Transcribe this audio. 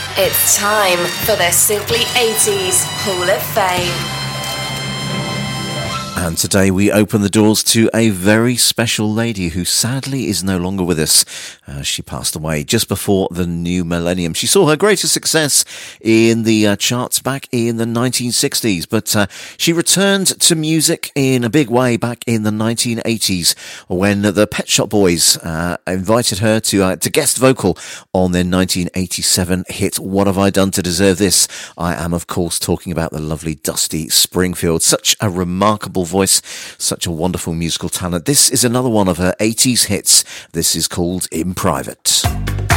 It's time for the Simply 80s Hall of Fame. And today we open the doors to a very special lady who sadly is no longer with us. She passed away just before the new millennium. She saw her greatest success in the charts back in the 1960s, but she returned to music in a big way back in the 1980s when the Pet Shop Boys invited her to guest vocal on their 1987 hit What Have I Done to Deserve This? I am, of course, talking about the lovely Dusty Springfield. Such a remarkable voice, such a wonderful musical talent. This is another one of her 80s hits. This is called In Private.